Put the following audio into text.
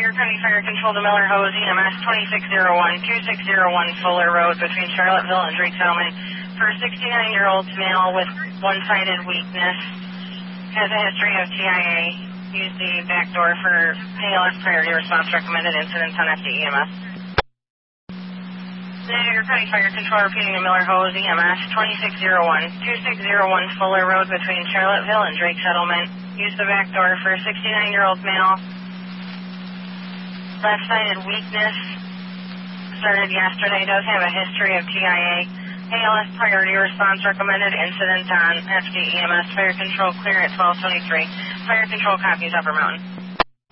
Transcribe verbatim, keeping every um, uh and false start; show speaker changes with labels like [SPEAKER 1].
[SPEAKER 1] Your County Fire Control to Miller Hose, E M S twenty-six oh one, twenty-six oh one Fuller Road between Charlottesville and Drake Settlement for a sixty-nine-year-old male with one-sided weakness. Has a history of T I A. Use the back door for A L S priority response recommended incidents on F D E M S. Your County Fire Control repeating a Miller Hose, E M S twenty-six oh one, twenty-six oh one Fuller Road between Charlottesville and Drake Settlement. Use the back door for a sixty-nine-year-old male. Left-sided weakness. Started yesterday. Does have a history of T I A. A L S priority response recommended incident on F D E M S. Fire Control clear at twelve twenty-three. Fire Control copies Upper Mountain.